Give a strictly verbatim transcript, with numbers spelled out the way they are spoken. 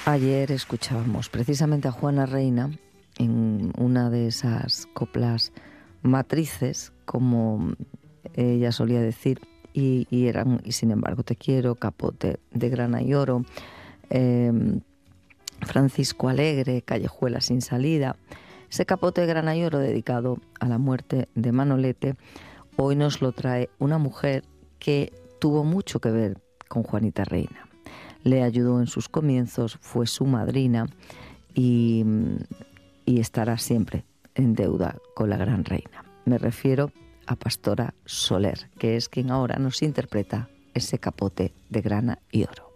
Ayer escuchábamos precisamente a Juana Reina en una de esas coplas matrices, como ella solía decir, y, y eran Y sin embargo te quiero, Capote de grana y oro, eh, Francisco Alegre, Callejuela sin salida. Ese Capote de grana y oro dedicado a la muerte de Manolete, hoy nos lo trae una mujer que tuvo mucho que ver con Juanita Reina. Le ayudó en sus comienzos, fue su madrina y, y estará siempre en deuda con la gran reina. Me refiero a Pastora Soler, que es quien ahora nos interpreta ese Capote de grana y oro.